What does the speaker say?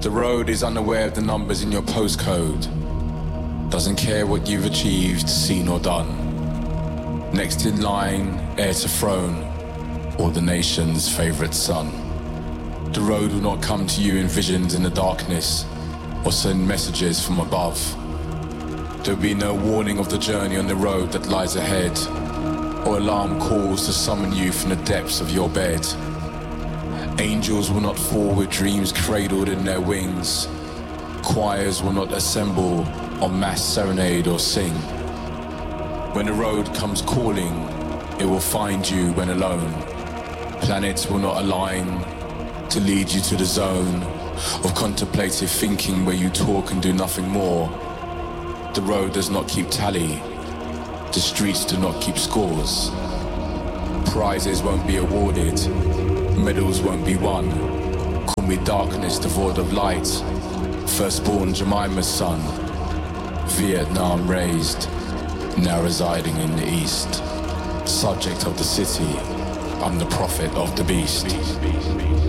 The road is unaware of the numbers in your postcode. Doesn't care what you've achieved, seen or done. Next in line, heir to throne, or the nation's favorite son. The road will not come to you in visions in the darkness, or send messages from above. There'll be no warning of the journey on the road that lies ahead, or alarm calls to summon you from the depths of your bed. Angels will not fall with dreams cradled in their wings. Choirs will not assemble on mass serenade or sing. When the road comes calling, it will find you when alone. Planets will not align to lead you to the zone of contemplative thinking where you talk and do nothing more. The road does not keep tally. The streets do not keep scores. Prizes won't be awarded. Medals won't be won. Call me darkness devoid of light. Firstborn Jemima's son. Vietnam raised, now residing in the east. Subject of the city, I'm the prophet of the beast.